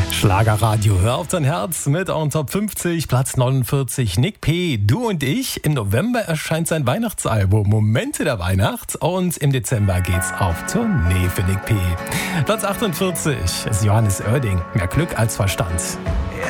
Schlagerradio, hör auf dein Herz mit On Top 50, Platz 49, Nick P., Du und ich. Im November erscheint sein Weihnachtsalbum Momente der Weihnacht und im Dezember geht's auf Tournee für Nick P. Platz 48 ist Johannes Oerding, Mehr Glück als Verstand.